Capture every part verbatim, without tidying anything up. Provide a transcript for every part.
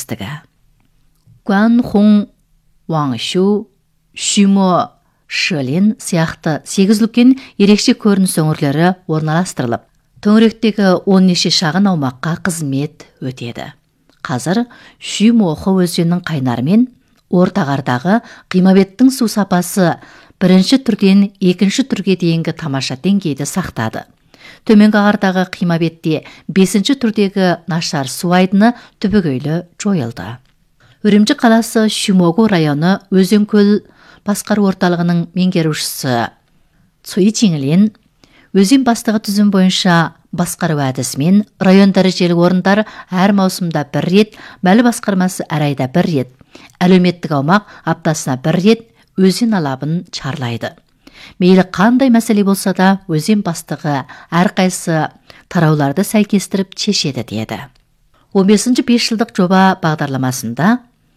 әріптестігі. Гуанхун, Уаңшу, Шимо, Шилин сияқты сегіз үлкен ерекше көрініс өңірлері орналастырылып, төңіректегі он неше шағын аумаққа қызмет өтеді. Қазір Шимохо өзенінің қайнарымен ортағардағы Қимабеттің су сапасы бірінші түрден екінші түрге дейінгі тамаша деңгейді сақтады. Төменгі ағардағы Қимабетте бесінші түрдегі нашар су айдыны түбегейлі жойылды. Үрімжі қаласы Шимогу районы өзен-көл басқару орталығының меңгерушісі Цуи Чиңлин өзен бастығы түзім бойынша басқару әдісімен район дәрежелі орындар әр маусымда бір рет, мәлі басқармасы әр айда бір рет, әлеуметтік аумақ аптасына бір рет өзен алабын чарлайды. Мейлі қандай мәселе болса да өзен бастығы әрқайсы тарауларды сәйкестіріп шешеді деді. он бесінші бес жылдық жоба бағдарламасында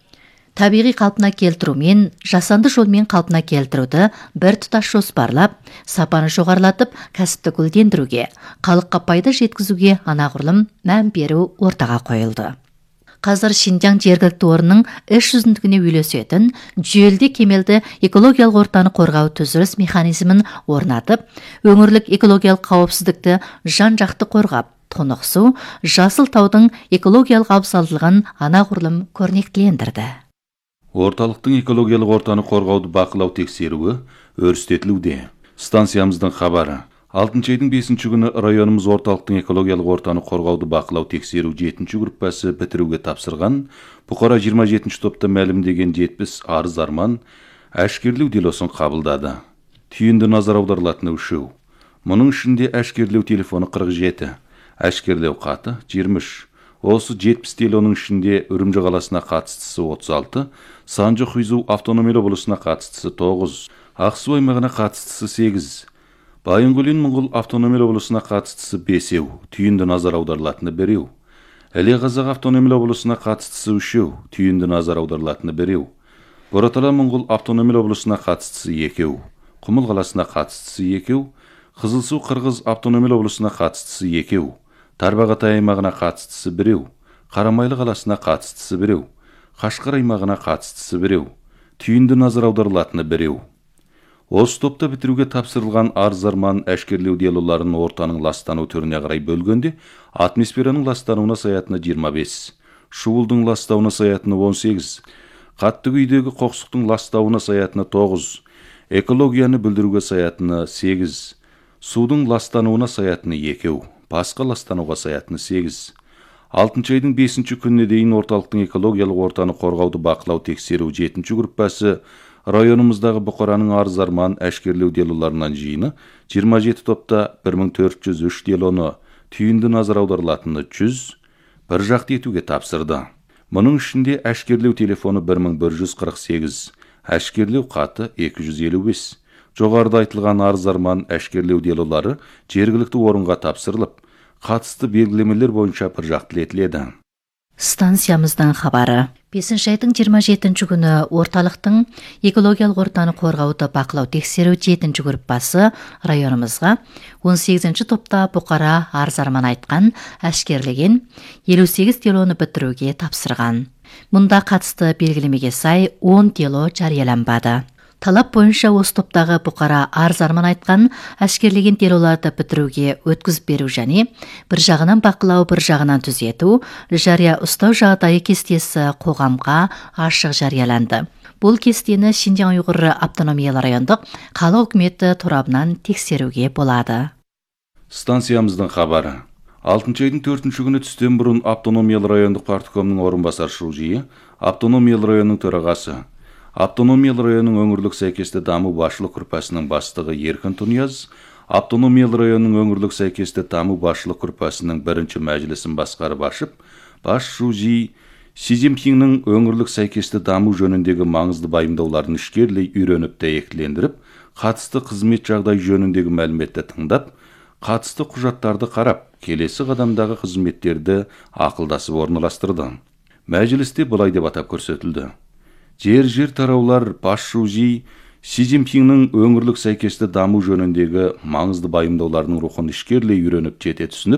табиғи қалпына келтіру мен жасанды жолмен қалпына келтіруді бір тұтас жоспарлап, сапаны жоғарылатып, кәсіпті гүлдендіруге, халыққа пайда жеткізуге анағұрлым мән беру ортаға қойылды. Қазір Шинжаң жергілікті орнының іс жүзіндігіне үйлесетін жүйелі кемелді экологиялық ортаны қорғау түзіліс механизмін орнатып, өңірлік экологиялық қауіпсіздікті жан-жақты қорғап, тұнық су, жасыл таудың экологиялық абзалдылығын анағұрлым көрнектілендірді. Орталықтың экологиялық ортаны қорғауды бақылау тексеруі өрістетілуде. Станциямыздың хабары. алтыншы айдың бесінші күні районымыз орталықтың экологиялық ортаны қорғауды бақылау тексеру жетінші группасы бітіруге тапсырған. Бұқара жиырма жетінші топта мәлімдеген жетпіс арыз арман әшкерлеу делосын қабылдады. Түйінді назар аударылатыны үшеу. Мұның ішінде әшкерлеу телефоны қырық жеті, әшкерлеу қаты жиырма үш. Осы жетпіс делоның ішінде Үрімжі қаласына қатыстысы отыз алты, Санжы Хуйзу автономиялы облысына қатыстысы тоғыз, Ақсу аймағына қатыстысы сегіз, Байынкөлен Моңғол автономиялы облысына қатыстысы бесеу, түйінді назар аударылатыны біреу. Іле Қазақ автономиялы облысына қатыстысы үшеу, түйінді назар аударылатыны біреу. Боратала Моңғол автономиялы облысына қатыстысы екеу, Құмыл қаласына қатыстысы екеу, Қызылсу Қырғыз автономиялы облысына қатыстысы екеу, Тарбағатай аймағына қатыстысы біреу, Қарамайлы қаласына қатыстысы біреу, Қашқар аймағына қатыстысы біреу, түйінді назар аударылатыны біреу. Осы топта бітіруге тапсырылған арыз-арман әшкерлеу делоларын ортаның ластану түріне қарай бөлгенде, атмосфераның ластануына саятыны жиырма бес, шуылдың ластауына саятыны он сегіз, қатты күйдегі қоқсықтың ластауына саятыны тоғыз, экологияны бүлдіруге саятыны сегіз, судың ластануына саятыны екеу, басқа ластануға саятыны сегіз. алтыншы айдың бесінші күніне дейін орталықтың экологиялық ортаны қорғауды бақылау тексеру жетінші группасы районымыздағы бұқараның арыз-арман әшкерлеу делоларынан жиыны жиырма жеті топта бір мың төрт жүз үш делоны, түйінді назар аударылатыны жүз, бір жақты етуге тапсырды. Мұның ішінде әшкерлеу телефоны бір мың бір жүз қырық сегіз, әшкерлеу қаты екі жүз елу бес. Жоғарыда айтылған арыз-арман әшкерлеу делолары жергілікті орынға тапсырылып, қатысты белгілемелер бойынша бір жақтылетіледі. Станциямыздың хабары. бесінші айдың жиырма жетінші күні орталықтың экологиялық ортаны қорғауды бақылау тексеру жетінші группасы районымызға он сегізінші топта бұқара арыз-арман айтқан әшкерлеген елу сегіз делоны бітіруге тапсырған. Мұнда қатысты белгілемеге сай он дело жарияланбады. Талап бойынша осы топтағы бұқара арыз-арман айтқан әшкерлеген делоларды бітіруге өткізіп беру және бір жағынан бақылау, бір жағынан түзету, жария ұстау жағдайы кестесі қоғамға ашық жарияланды. Бұл кестені Шинжаң Уйғыр автономиялы райондық қала үкіметі торабынан тексеруге болады. Станциямыздың хабары. алтыншы айдың төртінші күні түстен бұрын автономиялы райондық парткомның орынбасар шылжиы, автономиялы районның төрағасы, Автономиялы районның өңірлік сәйкесті даму басшылық күрпәсінің бастығы Еркін Тұнияз, Автономиялы районның өңірлік сәйкесті даму басшылық күрпәсінің бірінші мәжілісін басқарып ашып, бас шужи Си Цзиньпиннің өңірлік сәйкесті даму жөніндегі маңызды байымдауларын ішкерлей үйреніп дәйектілендіріп, қатысты қызмет жағдай жөніндегі мәліметті тыңдап, қатысты құжаттарды қарап, келесі қадамдағы қызметтерді ақылдасып орналастырды. Мәжілісте былай деп атап көрсетілді. Жер-жер тараулар бас шужи Си Цзиньпиннің өңірлік сәйкесті даму жөніндегі маңызды байымдауларының рухын ішкерлей үйреніп жете түсініп,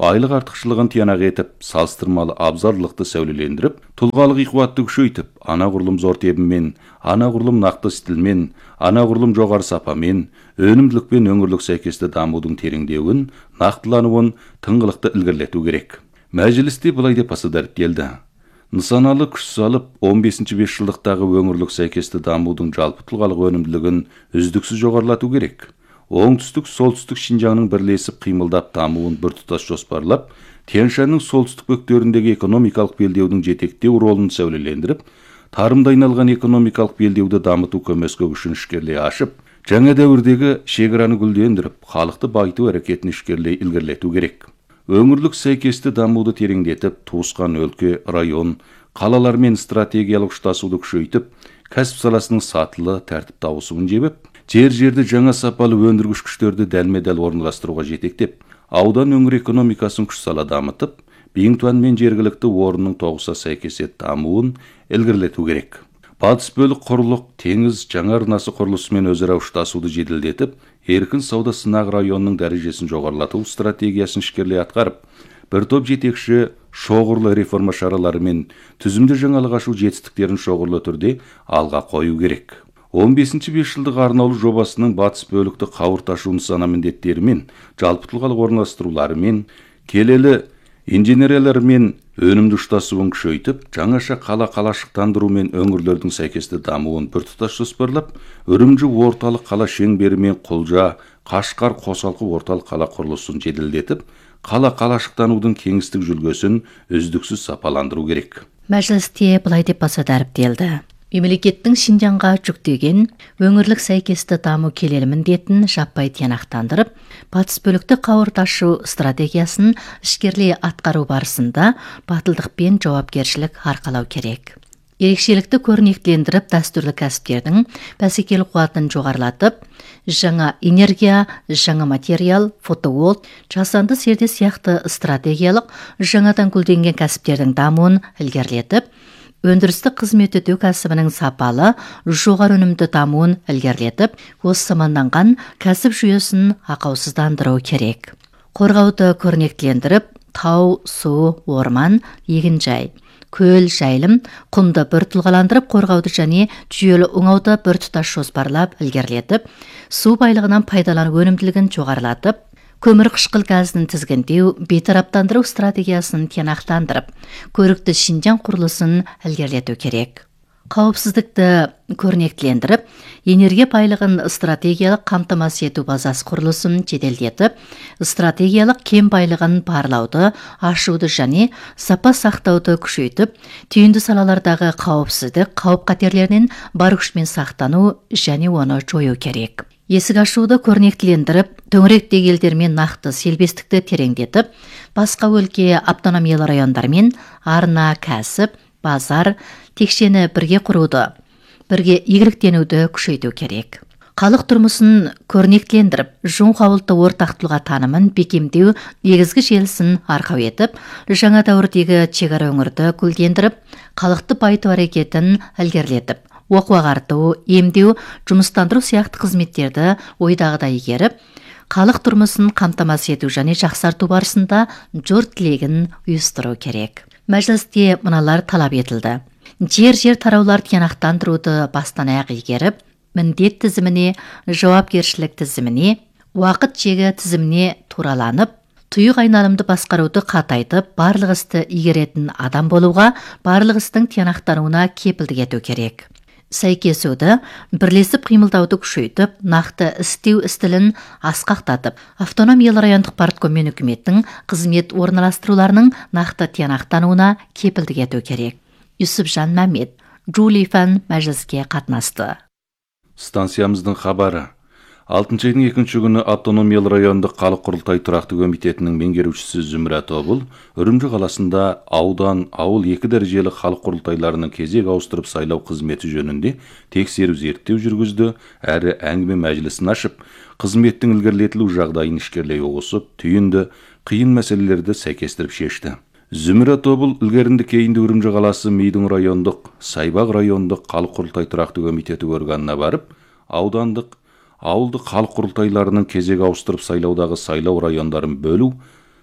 байлық артықшылығын тиянақ етіп, салыстырмалы абзарлықты сәулелендіріп, тұлғалық иқуатты күшейтіп, анағұрлым зор тебіммен, анағұрлым нақты стилмен, анағұрлым жоғары сапамен, өнімділікпен өңірлік сәйкесті дамудың тереңдеуін, нақтылануын, тыңғылықты ілгерілету керек. Мәжілісте былай деп баса дәріптелді. Нысаналы күш салып, он бесінші бесжылдықтағы өңірлік сәйкесті дамудың жалпы тұлғалық өнімділігін үздіксіз жоғарылату керек. Оңтүстік, солтүстік Шинжаңның бірлесіп қимылдап дамуын біртұтас жоспарлап, Тянь-Шаньның солтүстік бөктеріндегі экономикалық белдеудің жетектеу ролын сәулелендіріп, тарымда айналған экономикалық белдеуді дамыту көмескі күшін ішкерлей ашып, жаңа дәуірдегі шекараны гүлдендіріп, халықты байыту әрекетін ішкерлей ілгерілету керек. Өңірлік сәйкесті дамуды тереңдетіп, туысқан өлке, район, қалалармен стратегиялық ұштасуды күшейтіп, кәсіп саласының сатылы, тәртіп тауысуын жебіп, жер-жерді жаңа сапалы өндіргіш күштерді дәлме-дәл орналастыруға жетектеп, аудан өңір экономикасын күш сала дамытып, Биңтуан мен жергілікті орынның тоғыса сәйкесет дамуын ілгерілету керек. Батыс бөлік құрлық, теңіз, жаңа арнасы құрылысымен өзара ұштасуды жеделдетіп, еркін сауда сынақ районының дәрежесін жоғарылату стратегиясын ішкерлей атқарып, бір топ жетекші шоғырлы реформа шаралары мен түзімді жаңалық ашу жетістіктерін шоғырлы түрде алға қою керек. он бесінші бесжылдық арнаулы жобасының батыс бөлікті қауырт ашу нысана міндеттері мен жалпы тұлғалық орналастырулары мен келелі инженериялар мен өнімді ұштасуын күшейтіп, жаңаша қала қалашықтандыру мен өңірлердің сәйкесті дамуын біртұтас жоспарлап, Үрімжі орталық қала шеңбері мен Құлжа, Қашқар қосалқы орталық қала құрылысын жеделдетіп, қала қалашықтанудың кеңістік жүлгесін үздіксіз сапаландыру керек. Мәжілісте былай деп баса дәріптелді. Мемлекеттің Шинжаңға жүктеген өңірлік сәйкесті даму келелі міндетін жаппай тиянақтандырып, батыс бөлікті қауырт ашу стратегиясын ішкерлей атқару барысында батылдық пен жауапкершілік арқалау керек. Ерекшелікті көрнектілендіріп, дәстүрлі кәсіптердің бәсекелік қуатын жоғарылатып, жаңа энергия, жаңа материал, фотоволт, жасанды зерде сияқты стратегиялық жаңадан гүлденген кәсіптердің дамуын ілгерілетіп, өндірістік қызмет ету кәсібінің сапалы, жоғары өнімді дамуын ілгерілетіп, осы заманданған кәсіп жүйесін ақаусыздандыру керек. Қорғауды көрнектілендіріп, тау, су, орман, егінжай, көл, жайылым, құмды бір тұлғаландырып қорғауды және жүйелі оңауды бір тұтас жоспарлап ілгерілетіп, су байлығынан пайдалану өнімділігін жоғарылатып, көмір қышқыл газын тізгіндеу, бейтараптандыру стратегиясын тиянақтандырып, көрікті Шинжаң құрылысын ілгерілету керек. Қауіпсіздікті көрнектілендіріп, энергия байлығын стратегиялық қамтамасыз ету базасы құрылысын жеделдетіп, стратегиялық кен байлығын барлауды, ашуды және сапа сақтауды күшейтіп, түйінді салалардағы қауіпсіздік, қауіп-қатерлерінен бар күшпен сақтану және оны жою керек. Есік ашуды көрнектілендіріп, төңіректегі елдермен нақты селбестікті тереңдетіп, басқа өлке автономиялы райондармен арна, кәсіп, базар, текшені бірге құруды, бірге игіліктенуді күшейту керек. Халық тұрмысын көрнектілендіріп, жун қауылты ортақтылға танымын бекемдеу негізгі желісін арқау етіп, жаңа дәуірдегі шекара өңірді гүлдендіріп, халықты байыту әрекетін ілгерілетіп, оқу ағарту, емдеу, жұмыстандыру сияқты қызметтерді ойдағыдай игеріп, халық тұрмысын қамтамасыз ету және жақсарту барысында жұрт тілегін ұйыстыру керек. Мәжілісте мыналар талап етілді. Жер-жер тараулар тиянақтандыруды бастан аяқ игеріп, міндет тізіміне, жауапкершілік тізіміне, уақыт жегі тізіміне тураланып, тұйық айналымды басқаруды қатайтып, барлық істі игеретін адам болуға, барлық істің тиянақтануына кепілдік ету керек. Сәйкесуді, бірлесіп қимылдауды күшейтіп, нақты істеу істілін асқақтатып, автономиялы райондық партком мен үкіметтің қызмет орналастыруларының нақты тиянақтануына кепілдік ету керек. Юсупжан Мәмет, Джули Фан мәжіліске қатынасты. Станциямыздың хабары. алтыншы айдың екінші күні автономиялы райондық халық құрылтай тұрақты комитетінің меңгерушісі Зүмірат Тобыл Үрімжі қаласында аудан, ауыл екі дәрежелі халық құрылтайларының кезек ауыстырып сайлау қызметі жөнінде тексеру зерттеу жүргізді, әрі әңгіме мәжілісін ашып, қызметтің ілгерілетілу жағдайын ішкерлей ұғысып, түйінді, қиын мәселелерді сәйкестіріп шешті. Зүмірат Тобыл ілгерінді кейінді Үрімжі қаласы Мейдің райондық, Сайбақ райондық халық құрылтай тұрақты комитеті органына барып, аудандық ауылдық халық құрылтайларының кезек ауыстырып сайлаудағы сайлау райондарын бөлу,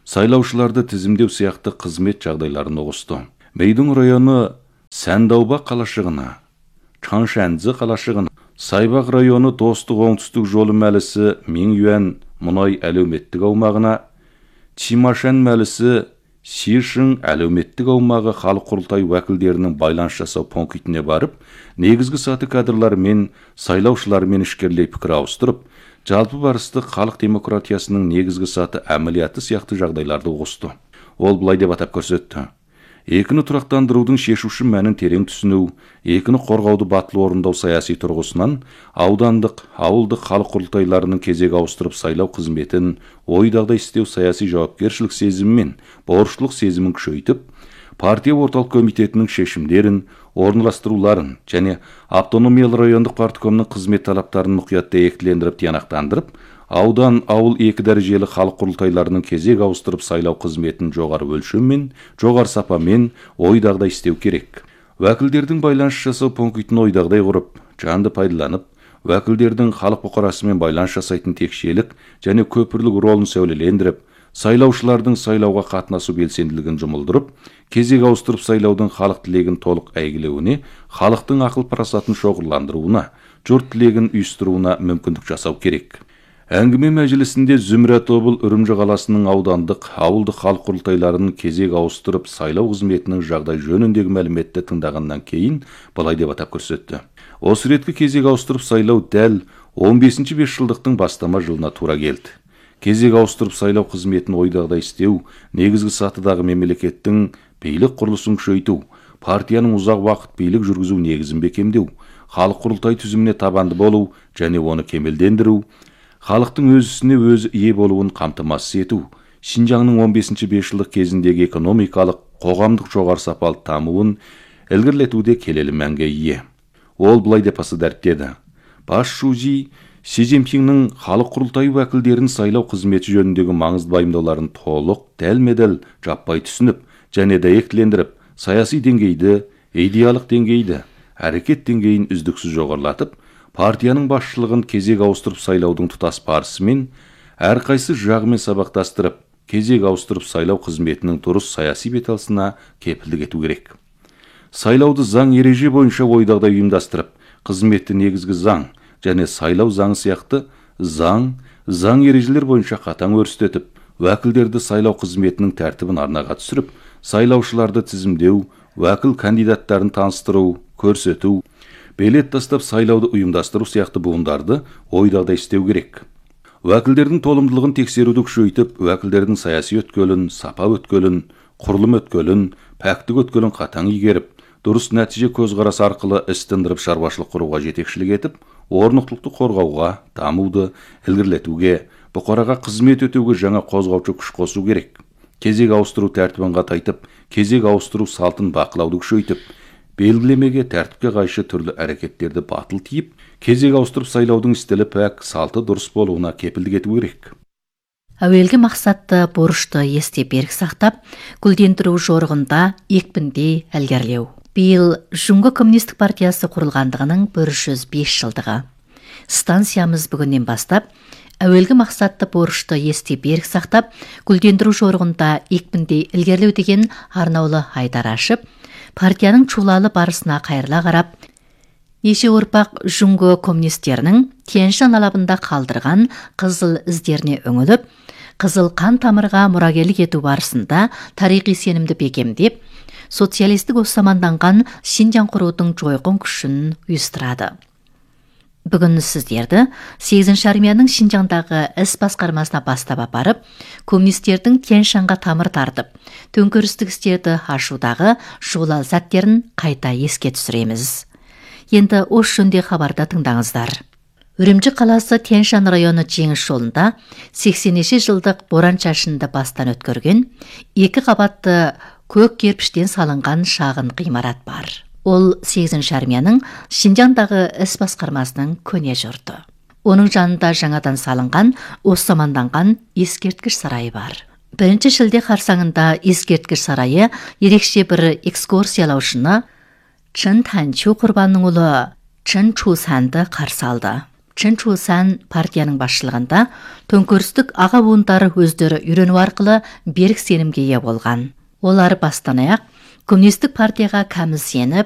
сайлаушыларды тізімдеу сияқты қызмет жағдайларын ұғысты. Мейдің районы Сәндаубақ қалашығына, Чаншанзы қалашығына, Сайбақ районы Достық оңтүстік жолы мәлісі Меңюән мұнай әлеуметтік аумағына, Чимашан мәлісі Сишин әлеуметтік аумағы халық құрылтай уәкілдерінің байланыс жасау пунктіне барып, негізгі саты кадрлармен, сайлаушылармен ішкерлей пікір ауыстырып, жалпы барысты халық демократиясының негізгі саты әмілияты сияқты жағдайларды ұғысты. Ол былай деп атап көрсетті. Екіні тұрақтандырудың шешуші мәнін терең түсіну, екіні қорғауды батыл орындау саяси тұрғысынан аудандық, ауылдық халық құрылтайларының кезек ауыстырып сайлау қызметін ойдағдай істеу саяси жауапкершілік сезімі мен борыштылық сезімін күшейтіп, партия орталық комитетінің шешімдерін, орынластыруларын және автономиялы райондық парткомның қызмет талаптарын мұқият дәйектілендіріп тиянақтандырып, аудан, ауыл екі дәрежелі халық құрылтайларының кезек ауыстырып сайлау қызметін жоғары өлшеммен, жоғары сапамен ойдағдай істеу керек. Уәкілдердің байланыс жасау пунктін ойдағдай құрып, жанды пайдаланып, уәкілдердің халық бұқарасымен байланыс жасайтын текшелік және көпірлік ролын сәулелендіріп, сайлаушылардың сайлауға қатынасу белсенділігін жұмылдырып, кезек ауыстырып сайлаудың халық тілегін толық әйгілеуіне, халықтың ақыл парасатын шоғырландыруына, жұрт тілегін үйістіруіне мүмкіндік жасау керек. Әңгіме мәжілісінде Зүмірә тобыл Үрімжі қаласының аудандық, ауылдық халық құрылтайларының кезек ауыстырып сайлау қызметінің жағдай жөніндегі мәліметті тыңдағаннан кейін былай деп атап көрсетті. Осы реткі кезек ауыстырып сайлау дәл он бесінші бесжылдықтың бастама жылына тура келді. Кезек ауыстырып сайлау қызметін ойдағдай істеу, негізгі сатыдағы мемлекеттің билік құрылысын күшейту, партияның ұзақ уақыт билік жүргізу негізін бекемдеу, халық құрылтай түзіміне табанды болу және оны кемелдендіру, халықтың өз ісіне өзі ие болуын қамтамасыз ету, Шинжаңның он бесінші бесжылдық кезіндегі экономикалық, қоғамдық жоғары сапалы дамуын ілгерілетуде келелі мәнге ие. Ол былай деп асы дәріптеді. Бас Шужи Си Цзиньпиннің халық құрылтайы уәкілдерін сайлау қызметі жөніндегі маңызды байымдауларын толық, дәл-медәл жаппай түсініп және дәйектілендіріп, саяси деңгейді, идеялық деңгейді, әрекет деңгейін үздіксіз жоғарылатып, партияның басшылығын кезек ауыстырып сайлаудың тұтас барысымен әрқайсы жағымен сабақтастырып, кезек ауыстырып сайлау қызметінің дұрыс саяси беталысына кепілдік ету керек. Сайлауды заң ереже бойынша ойдағдай ұйымдастырып, қызметті негізгі заң және сайлау заңы сияқты заң, заң ережелер бойынша қатаң өрістетіп, уәкілдерді сайлау қызметінің тәртібін арнаға түсіріп, сайлаушыларды тізімдеу, уәкіл кандидаттарын таныстыру, көрсету, билет тастап сайлауды ұйымдастыру сияқты буындарды ойдағдай істеу керек. Уәкілдердің толымдылығын тексеруді күшейтіп, уәкілдердің саяси өткелін, сапа өткелін, құрылым өткелін, пәктік өткелін қатаң игеріп, дұрыс нәтиже көзқарас арқылы іс тындырып шаруашылық құруға жетекшілік етіп, орнықтылықты қорғауға, дамуды ілгерілетуге, бұқараға қызмет өтеуге жаңа қозғаушы күш қосу керек. Кезек ауыстыру тәртібін қатайтып, кезек ауыстыру салтын бақылауды күшейтіп, белгілемеге, тәртіпке қайшы түрлі әрекеттерді батыл тиіп, кезек ауыстырып сайлаудың стилі пәк, салты дұрыс болуына кепілдік ету керек. Әуелгі мақсатты борышты есте берік сақтап, гүлдендіру жорығында екпіндей ілгерілеу. Биыл Жұңғы коммунистік партиясы құрылғандығының бір жүз бес жылдығы. Станциямыз бүгіннен бастап, әуелгі мақсатты борышты есте берік сақтап, гүлдендіру жорығында екпіндей ілгерілеу деген арнаулы айдар ашып, партияның чулалы барысына қайырыла қарап, неше ұрпақ Жұңғы коммунистерінің Тянь-Шань алабында қалдырған қызыл іздеріне үңіліп, қызыл қан тамырға мұрагерлік ету барысында тарихи сенімді бекемдеп, социалистік осаманданған Шинжаң құрудың жойқын күшін ұйыстырады. Бүгін сіздерді сегізінші армияның Шинжаңдағы іс басқармасына бастап апарып, коммунистердің Тянь-Шаньға тамыр тартып, төңкерістік істерді ашудағы жолал сәттерін қайта еске түсіреміз. Енді осы жөнде хабарда тыңдаңыздар. Үрімжі қаласы Тянь-Шань районы жеңіс жолында сексенінші жылдық боран шашынды бастан өткерген екі қабатты көк кірпіштен салынған шағын ғимарат бар. Ол сегізінші армияның Шинжаңдағы іс басқармасының көне жұрты. Оның жанында жаңадан салынған, осаманданған ескерткіш сарайы бар. Бірінші шілде қарсаңында ескерткіш сарайы ерекше бір экскурсиялаушыны Чын Танчу құрбанның ұлы Чын Чусанды қарсы алды. Чынчусан партияның басшылығында төңкерістік аға буындары өздері үйрену арқылы берік сенімге ие болған. Олар бастан аяқ коммунистік партияға кәміл сеніп,